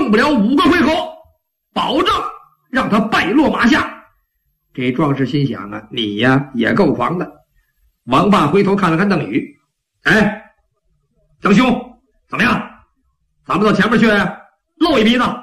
用不了5个回合，保证让他败落马下。这壮士心想啊，你呀也够狂的。王霸回头看了看邓禹，哎，邓兄，怎么样？咱们到前面去露一鼻子。